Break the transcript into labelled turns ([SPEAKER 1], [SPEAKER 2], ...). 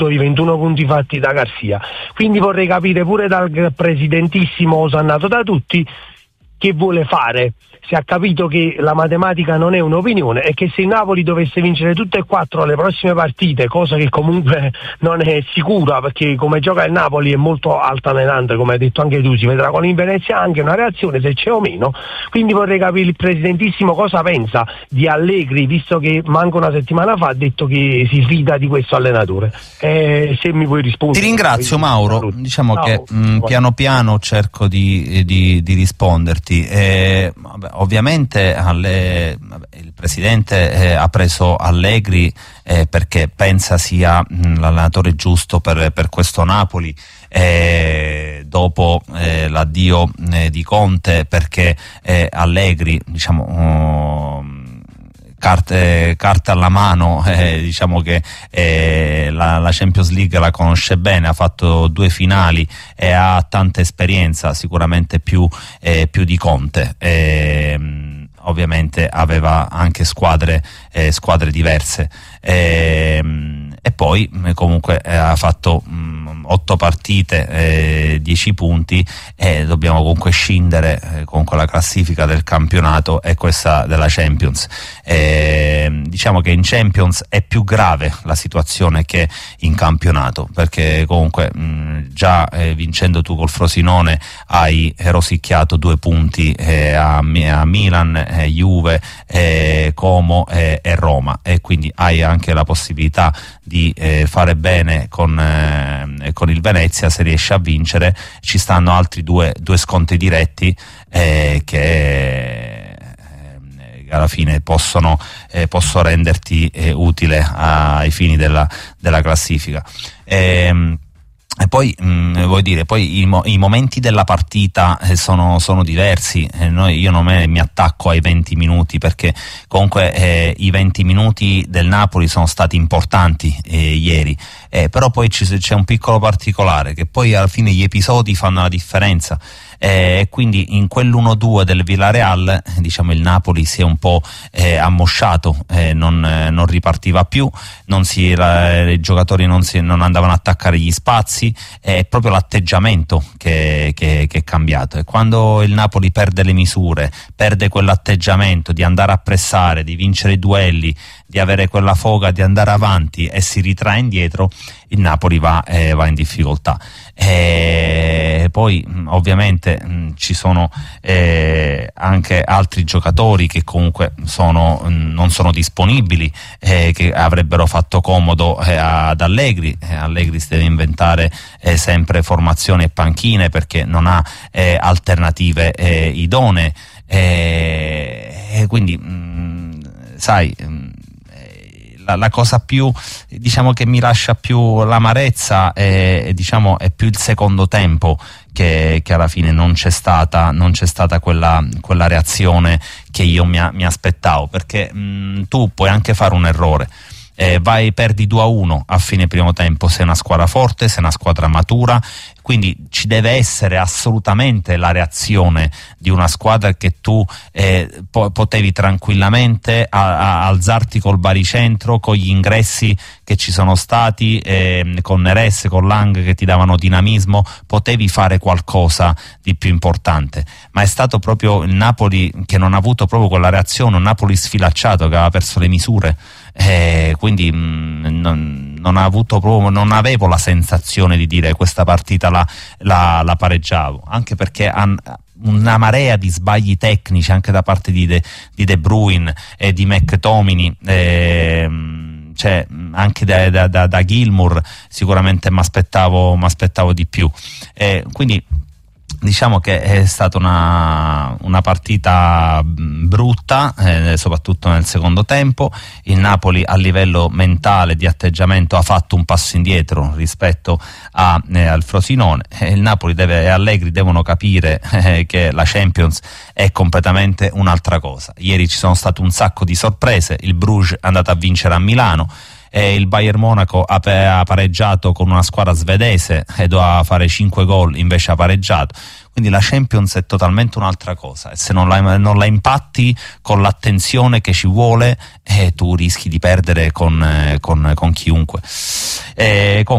[SPEAKER 1] i 21 punti fatti da Garcia. Quindi vorrei capire pure dal presidentissimo osannato da tutti che vuole fare. Si è capito che la matematica non è un'opinione e che se il Napoli dovesse vincere tutte e 4 le prossime partite, cosa che comunque non è sicura, perché come gioca il Napoli è molto altalenante, come hai detto anche tu, si vedrà con il Venezia anche una reazione se c'è o meno. Quindi vorrei capire il presidentissimo cosa pensa di Allegri, visto che manca una settimana fa ha detto che si fida di questo allenatore. Se mi vuoi rispondere.
[SPEAKER 2] Ti ringrazio, Mauro. Diciamo che piano piano cerco di risponderti. Vabbè, ovviamente il presidente ha preso Allegri perché pensa sia l'allenatore giusto per questo Napoli, dopo l'addio di Conte, perché Allegri, diciamo, carte alla mano, diciamo che la Champions League la conosce bene, ha fatto 2 finali e ha tanta esperienza, sicuramente più di Conte. Ovviamente aveva anche squadre diverse, e poi comunque ha fatto 8 partite, 10 punti, e dobbiamo comunque scindere comunque la classifica del campionato e questa della Champions. Diciamo che in Champions è più grave la situazione che in campionato, perché comunque già vincendo tu col Frosinone hai rosicchiato 2 punti a Milan, Juve, Como e Roma, e quindi hai anche la possibilità di fare bene con il Venezia. Se riesci a vincere ci stanno altri due scontri diretti che alla fine possono renderti utile ai fini della classifica. E poi vuoi dire, poi i momenti della partita sono diversi. Io non mi attacco ai 20 minuti, perché comunque i 20 minuti del Napoli sono stati importanti ieri, però poi c'è un piccolo particolare, che poi alla fine gli episodi fanno la differenza. E quindi in quell'1-2 del Villarreal, diciamo, il Napoli si è un po' ammosciato, non ripartiva più, i giocatori non andavano a attaccare gli spazi, è proprio l'atteggiamento che è cambiato. E quando il Napoli perde le misure, perde quell'atteggiamento di andare a pressare, di vincere i duelli, di avere quella foga di andare avanti, e si ritrae indietro, il Napoli va in difficoltà. Poi ovviamente ci sono anche altri giocatori che comunque non sono disponibili, che avrebbero fatto comodo ad Allegri. Allegri si deve inventare sempre formazioni e panchine, perché non ha alternative idonee, quindi sai, la cosa più, diciamo, che mi lascia più l'amarezza è più il secondo tempo, che alla fine non c'è stata quella reazione che io mi aspettavo, perché tu puoi anche fare un errore, perdi 2-1 a fine primo tempo, sei una squadra forte, sei una squadra matura, quindi ci deve essere assolutamente la reazione di una squadra che tu potevi tranquillamente alzarti col baricentro, con gli ingressi che ci sono stati, con Neres, con Lang che ti davano dinamismo, potevi fare qualcosa di più importante. Ma è stato proprio il Napoli che non ha avuto proprio quella reazione, un Napoli sfilacciato che aveva perso le misure. Quindi non avevo la sensazione di dire questa partita la pareggiavo, anche perché una marea di sbagli tecnici anche da parte di De Bruyne e di McTominay, cioè anche da Gilmour sicuramente mi aspettavo di più, quindi diciamo che è stata una partita brutta, soprattutto nel secondo tempo. Il Napoli a livello mentale, di atteggiamento, ha fatto un passo indietro rispetto al Frosinone. Il Napoli e Allegri devono capire che la Champions è completamente un'altra cosa. Ieri ci sono state un sacco di sorprese, il Bruges è andato a vincere a Milano, il Bayern Monaco ha pareggiato con una squadra svedese e doveva fare 5 gol, invece ha pareggiato. Quindi la Champions è totalmente un'altra cosa, e se non la impatti con l'attenzione che ci vuole, tu rischi di perdere con chiunque.